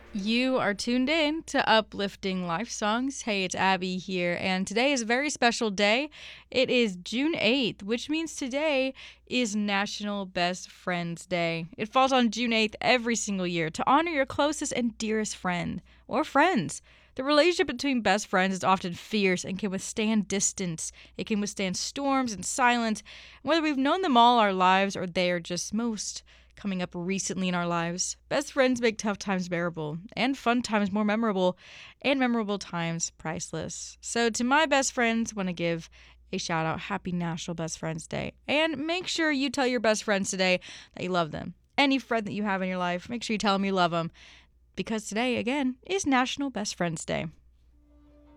You are tuned in to Uplifting Life Songs. Hey, it's Abby here, and today is a very special day. It is June 8th, which means today is National Best Friends Day. It falls on June 8th every single year to honor your closest and dearest friend or friends. The relationship between best friends is often fierce and can withstand distance. It can withstand storms and silence. Whether we've known them all our lives or they are just most coming up recently in our lives, best friends make tough times bearable and fun times more memorable and memorable times priceless. So to my best friends, want to give a shout out. Happy National Best Friends Day. And make sure you tell your best friends today that you love them. Any friend that you have in your life, make sure you tell them you love them because today, again, is National Best Friends Day.